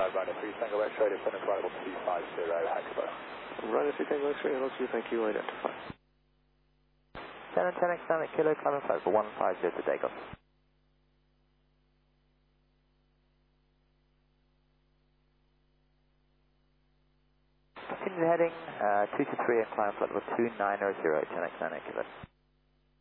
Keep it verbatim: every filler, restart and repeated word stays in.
five, runner three Tango X-ray, descending flight level two five zero, Expo. Runner three Tango X-ray, hello two, thank you, identify. seven ten X-Summit Kilo, climbing flight level one five zero to Dagos. Continue heading, uh, two two three and climb flight level two nine zero zero, ten X nine eight Kilo.